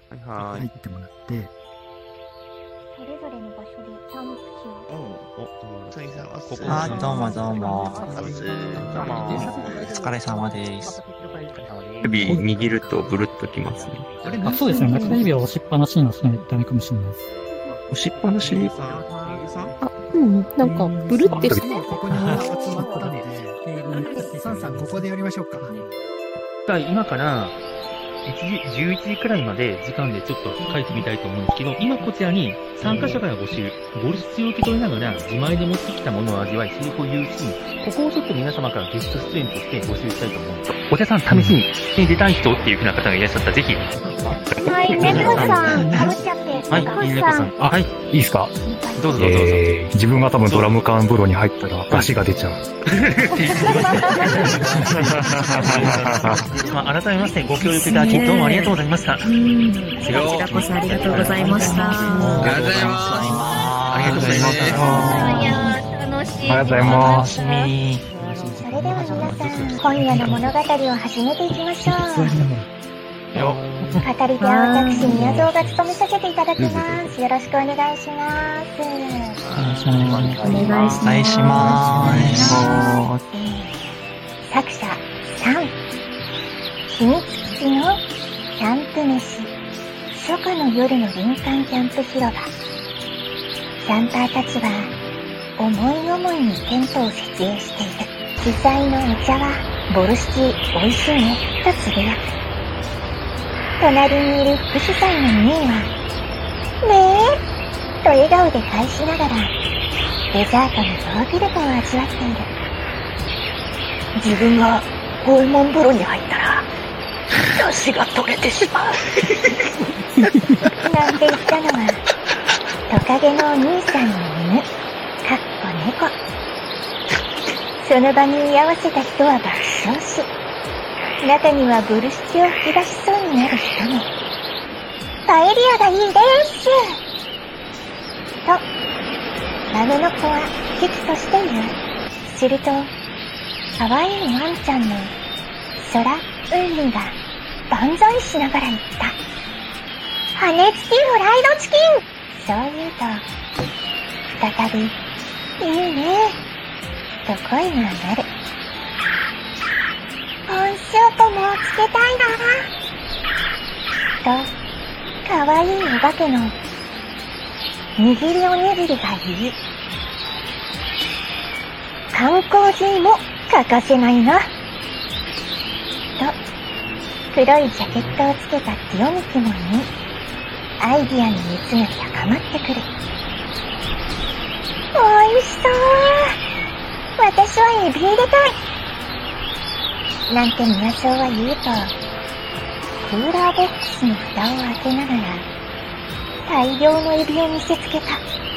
入ってもらって、 それぞれの場所でタームプキを。 あ、どうもどうも。お疲れ様です。 指握るとブルッときますね。 あ、そうですね。中指は押しっぱなしの人にダメかもしれないです。 押しっぱなしあ、うん、なんか、ブルってして。 ここに集まったので、サンさんここでやりましょうか。 今から、11時くらいまで時間でちょっと書いてみたいと思うんですけど、今こちらに参加者から募集、ボルシチを受け取りながら自前で持ってきたものを味わい、セリフを言うシーン、ここをちょっと皆様からゲスト出演として募集したいと思うんです。お茶さん、試しに出たい人っていう風な方がいらっしゃったら、ぜひ。 はい、猫さん、かぶっちゃって。 はい、猫さん。 はい。いいですか？ どうぞどうぞ。 自分が多分ドラム缶風呂に入ったら出汁が出ちゃう。 改めましてご協力いただきどうもありがとうございました。こちらこそありがとうございました。 ありがとうございます。 ありがとうございまいや楽しい。 ありがとうございます。 それでは皆さん、今夜の物語を始めていきましょう。語り手は私、宮蔵が務めさせていただきます。よろしくお願いします。 お願いします。 作者3、秘密基地のキャンプ飯、初夏の夜の林間キャンプ広場。キャンパーたちは思い思いにテントを設営している。主催のお茶はボルシチ美味しいねとつぶやく。隣にいる副主催のミーはねえと笑顔で返しながらデザートのヨーグルトを味わっている。自分がゴエモン風呂に入ったら出汁が取れてしまうなんて言ったのはトカゲのお兄さんの犬かっこ猫。その場に居合わせた人は爆笑し、中にはボルシチを吹き出しそうになる人も。パエリアがいいですとラムの子は危機としている。すると可愛いワンちゃんのソラ・ウンミが万歳しながら言った。羽根付きフライドチキン。そう言うと再びいいねと声が上がる。コーンスープもつけたいなと可愛いお化けの握りおにぎりが言う。缶コーヒーも欠かせないなと黒いジャケットをつけたティオミキも言い、アイディアの熱が高まってくる。おいしそう。私はエビ入れたいなんて宮荘は言うと、クーラーボックスの蓋を開けながら大量のエビを見せつけた。